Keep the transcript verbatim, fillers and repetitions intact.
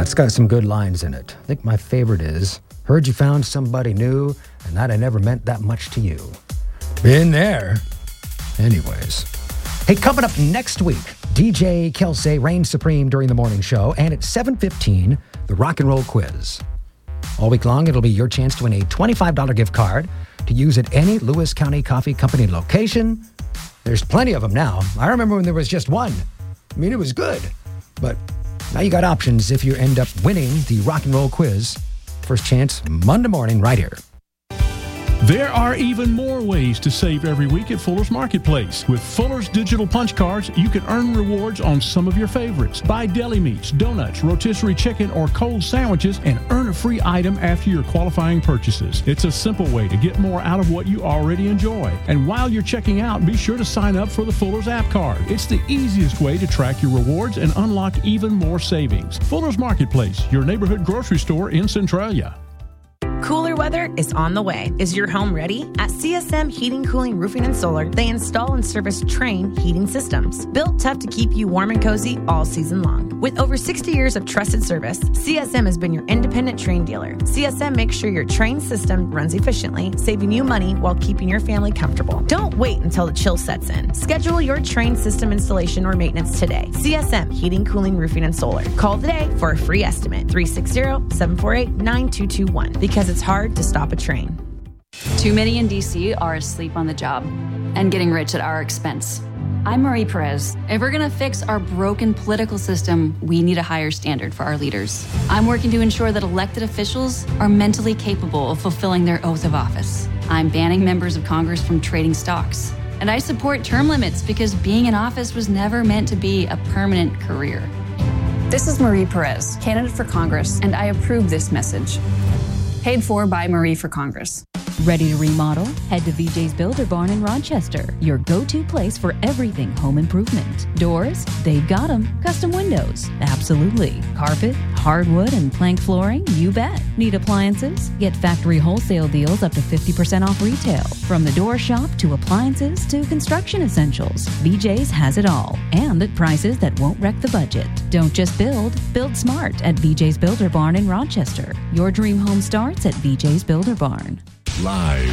That's got some good lines in it. I think my favorite is, heard you found somebody new, and that I never meant that much to you. Been there. Anyways. Hey, coming up next week, D J Kelsey reigns supreme during the morning show, and at seven fifteen, the Rock and Roll Quiz. All week long, it'll be your chance to win a twenty-five dollars gift card to use at any Lewis County Coffee Company location. There's plenty of them now. I remember when there was just one. I mean, it was good. But now you got options if you end up winning the Rock and Roll Quiz. First chance Monday morning right here. There are even more ways to save every week at Fuller's Marketplace. With Fuller's digital punch cards, you can earn rewards on some of your favorites. Buy deli meats, donuts, rotisserie chicken, or cold sandwiches and earn a free item after your qualifying purchases. It's a simple way to get more out of what you already enjoy. And while you're checking out, be sure to sign up for the Fuller's app card. It's the easiest way to track your rewards and unlock even more savings. Fuller's Marketplace, your neighborhood grocery store in Centralia. Cooler weather is on the way. Is your home ready? At C S M Heating, Cooling, Roofing, and Solar, they install and service Trane heating systems. Built tough to keep you warm and cozy all season long. With over sixty years of trusted service, C S M has been your independent Trane dealer. C S M makes sure your Trane system runs efficiently, saving you money while keeping your family comfortable. Don't wait until the chill sets in. Schedule your Trane system installation or maintenance today. C S M Heating, Cooling, Roofing, and Solar. Call today for a free estimate. three six zero, seven four eight, nine two two one. Because it's hard to stop a train. Too many in D C are asleep on the job and getting rich at our expense. I'm Marie Perez. If we're going to fix our broken political system, we need a higher standard for our leaders. I'm working to ensure that elected officials are mentally capable of fulfilling their oath of office. I'm banning members of Congress from trading stocks. And I support term limits because being in office was never meant to be a permanent career. This is Marie Perez, candidate for Congress, and I approve this message. Paid for by Marie for Congress. Ready to remodel? Head to V J's Builder Barn in Rochester, your go-to place for everything home improvement. Doors? They've got them. Custom windows? Absolutely. Carpet, hardwood, and plank flooring? You bet. Need appliances? Get factory wholesale deals up to fifty percent off retail. From the door shop to appliances to construction essentials, V J's has it all. And at prices that won't wreck the budget. Don't just build, build smart at V J's Builder Barn in Rochester. Your dream home starts at V J's Builder Barn. Live